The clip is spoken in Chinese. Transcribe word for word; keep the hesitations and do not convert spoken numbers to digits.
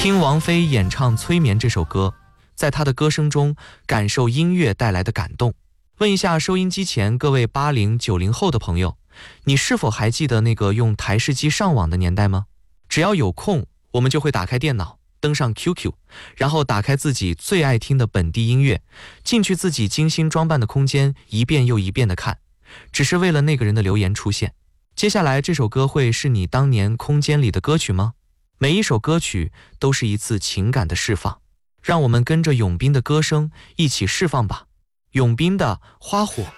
听王菲演唱《催眠》这首歌，在她的歌声中感受音乐带来的感动。问一下收音机前各位八零九零后的朋友，你是否还记得那个用台式机上网的年代吗？只要有空，我们就会打开电脑，登上 Q Q， 然后打开自己最爱听的本地音乐，进去自己精心装扮的空间，一遍又一遍的看，只是为了那个人的留言出现。接下来这首歌会是你当年空间里的歌曲吗？每一首歌曲都是一次情感的释放，让我们跟着永斌的歌声一起释放吧。永斌的花火。